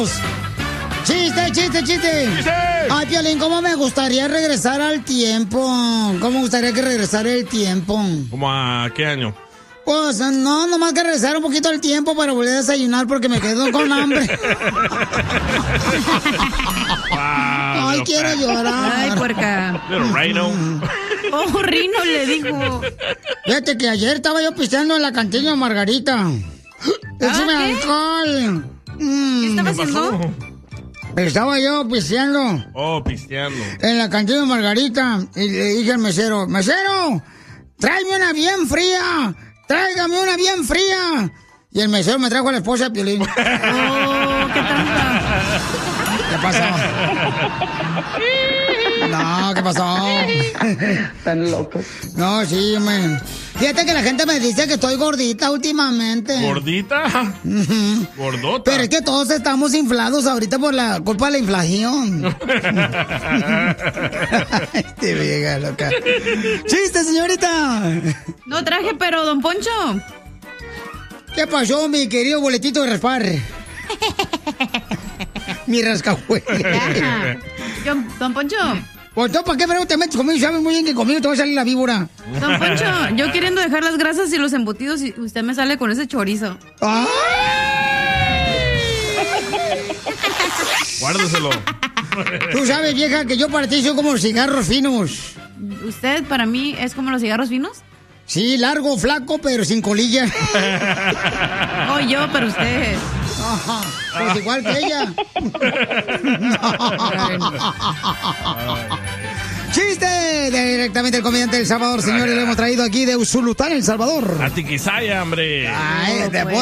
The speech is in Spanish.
¡Vamos! ¡Chiste! Ay, Piolín, ¿cómo me gustaría regresar al tiempo? ¿Cómo me gustaría que regresara el tiempo? ¿Cómo a qué año? Pues no, nomás que regresar un poquito al tiempo para volver a desayunar porque me quedo con hambre. Ay, quiero llorar. Ay, puerca. Little Rhino. Oh, Rino le dijo. Fíjate que ayer estaba yo pisteando en la cantina Margarita. ¡Échame alcohol! ¿Qué estaba haciendo? Estaba yo pisteando. Oh, pisteando. En la cantina Margarita. Y le dije al mesero, ¡mesero! ¡Tráeme una bien fría! ¡Tráigame una bien fría! Y el mesero me trajo a la esposa de Piolín. Oh, qué trampa. ¿Qué pasó? No, ¿qué pasó? Están locos. No, sí, man. Fíjate que la gente me dice que estoy gordita últimamente. ¿Gordita? ¿Gordota? Pero es que todos estamos inflados ahorita por la culpa de la inflación. Este vieja loca. ¡Chiste, señorita! No traje, pero, don Poncho. ¿Qué pasó, mi querido boletito de raspar? Mi rascahuele. Don Poncho. Pues tú, ¿para qué pero te metes conmigo? Sabes muy bien que conmigo te va a salir la víbora. Don Poncho, yo queriendo dejar las grasas y los embutidos y usted me sale con ese chorizo. ¡Ay! Guárdeselo. Tú sabes, vieja, que yo para ti soy como los cigarros finos. ¿Usted para mí es como los cigarros finos? Sí, largo, flaco, pero sin colilla. Oh, yo, pero usted. Ajá, pues igual que ella. ¡Chiste! Directamente el comediante del Salvador, señores, lo hemos traído aquí de Usulután, El Salvador. A Tiquisaya, hombre. Ay,